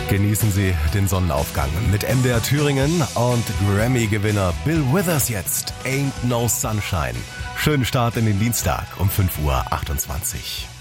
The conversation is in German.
Genießen Sie den Sonnenaufgang mit MDR Thüringen und Grammy-Gewinner Bill Withers jetzt. Ain't No Sunshine. Schönen Start in den Dienstag um 5:28 Uhr.